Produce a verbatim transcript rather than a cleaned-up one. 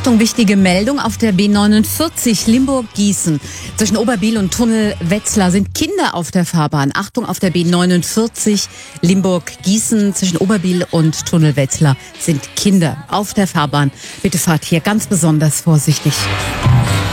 Achtung, wichtige Meldung auf der B neunundvierzig Limburg-Gießen. Zwischen Oberbiel und Tunnel Wetzlar sind Kinder auf der Fahrbahn. Achtung, auf der B neunundvierzig Limburg-Gießen zwischen Oberbiel und Tunnel Wetzlar sind Kinder auf der Fahrbahn. Bitte fahrt hier ganz besonders vorsichtig.